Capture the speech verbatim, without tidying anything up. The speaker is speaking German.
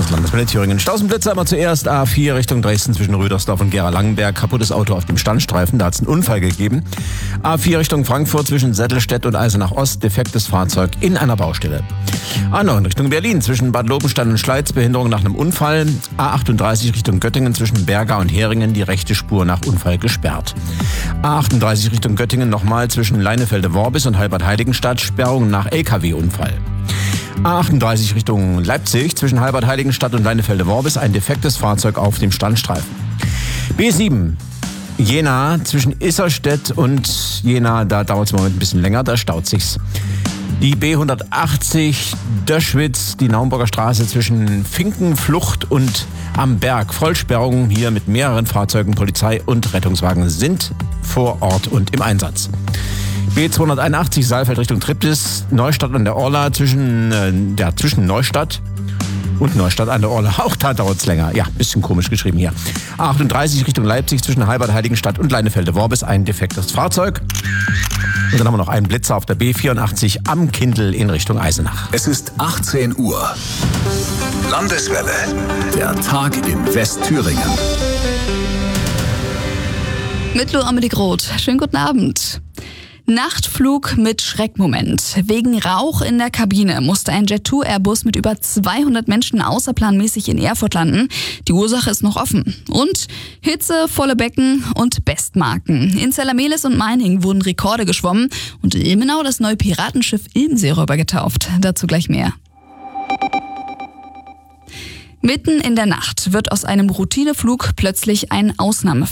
Das Landeswelle Thüringen. Stausenblitzer immer zuerst. A vier Richtung Dresden zwischen Rüdersdorf und Gera-Langenberg. Kaputtes Auto auf dem Standstreifen, da hat es einen Unfall gegeben. A vier Richtung Frankfurt zwischen Sättelstedt und Eisenach-Ost. Defektes Fahrzeug in einer Baustelle. A neun Richtung Berlin zwischen Bad Lobenstein und Schleiz. Behinderung nach einem Unfall. A achtunddreißig Richtung Göttingen zwischen Berga und Heringen. Die rechte Spur nach Unfall gesperrt. A achtunddreißig Richtung Göttingen nochmal zwischen Leinefelde-Worbis und Halbert-Heiligenstadt. Sperrung nach L K W-Unfall. A achtunddreißig Richtung Leipzig zwischen Halbert-Heiligenstadt und Leinefelde-Worbis ein defektes Fahrzeug auf dem Standstreifen. B sieben Jena zwischen Isserstedt und Jena, da dauert es im Moment ein bisschen länger, da staut sich's. Die B hundertachtzig Döschwitz, die Naumburger Straße zwischen Finkenflucht und am Berg. Vollsperrung hier mit mehreren Fahrzeugen, Polizei und Rettungswagen sind vor Ort und im Einsatz. B zweihunderteinundachtzig Saalfeld Richtung Triptis, Neustadt an der Orla zwischen, äh, ja, zwischen Neustadt und Neustadt an der Orla. Auch da dauert es länger. Ja, bisschen komisch geschrieben hier. A achtunddreißig Richtung Leipzig zwischen Halbert-Heiligenstadt und Leinefelde-Worbis ein defektes Fahrzeug. Und dann haben wir noch einen Blitzer auf der B vierundachtzig am Kindl in Richtung Eisenach. Es ist achtzehn Uhr. Landeswelle. Der Tag in Westthüringen. Mit Lou Amelie Groth. Schönen guten Abend. Nachtflug mit Schreckmoment. Wegen Rauch in der Kabine musste ein Jet zwei Airbus mit über zweihundert Menschen außerplanmäßig in Erfurt landen. Die Ursache ist noch offen. Und Hitze, volle Becken und Bestmarken. In Zellermelis und Meiningen wurden Rekorde geschwommen und in Ilmenau das neue Piratenschiff Ilmseeräuber getauft. Dazu gleich mehr. Mitten in der Nacht wird aus einem Routineflug plötzlich ein Ausnahmeflug.